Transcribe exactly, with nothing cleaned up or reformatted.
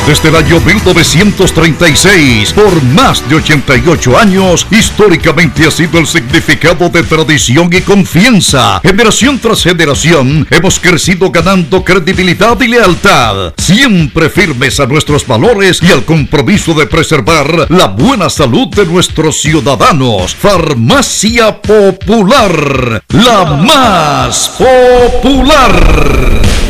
Desde el año mil novecientos treinta y seis, por más de ochenta y ocho años, históricamente ha sido el significado de tradición y confianza. Generación tras generación, hemos crecido ganando credibilidad y lealtad, siempre firmes a nuestros valores y al compromiso de preservar la buena salud de nuestros ciudadanos. Farmacia Popular, la más popular.